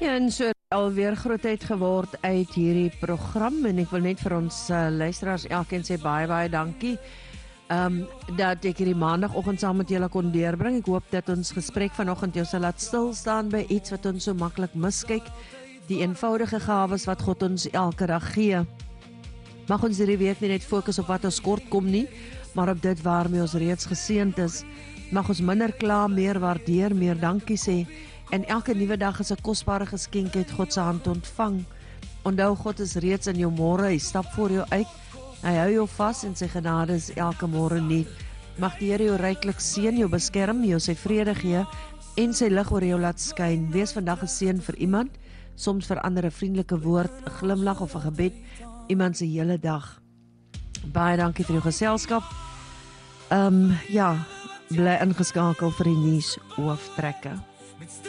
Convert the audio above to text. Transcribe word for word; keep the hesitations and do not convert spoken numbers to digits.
Ja, en so alweer grootheid geword uit hierdie program en ek wil net vir ons uh, luisteraars elkeen sê baie baie dankie. Um, dat ek hierdie maandagoggend saam met julle kon deurbring. Ek hoop dat ons gesprek vanoggend jou sal laat stil staan by iets wat ons so maklik miskyk. Die eenvoudige gawes wat God ons elke dag gee. Mag ons hierdie week nie net fokus op wat ons kort kom nie, maar op dit waarmee ons reeds geseënd is. Mag ons minder kla, meer waardeer, meer dankie sê. En elke nuwe dag is 'n kosbare geskenk uit God se hand ontvang. Onthou, God is reeds in jou môre. Hy stap voor jou uit. Hy hou jou vas en sy genade is elke môre nuut. Mag die Here jou ryklik seën, jou beskerm, jou sy vrede gee en sy lig oor jou laat skyn. Wees vandag 'n seën vir iemand, soms verander 'n vriendelike woord, 'n glimlag of 'n gebed iemand se hele dag. Baie dankie vir jou geselskap. Ehm um, ja, bly ingeskakel vir die nuus hooftrekke.